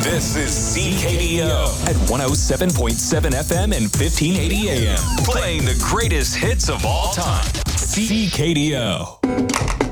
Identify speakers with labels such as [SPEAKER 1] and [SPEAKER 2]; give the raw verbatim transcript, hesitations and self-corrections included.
[SPEAKER 1] This is C K D O at one oh seven point seven F M and fifteen eighty A M. Playing the greatest hits of all time. C K D O.